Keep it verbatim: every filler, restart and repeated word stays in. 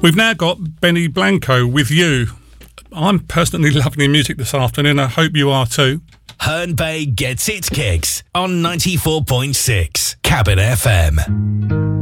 We've now got Benny Blanco with You. I'm personally loving the music this afternoon. I hope you are too. Herne Bay gets its kicks on ninety-four point six Cabin F M.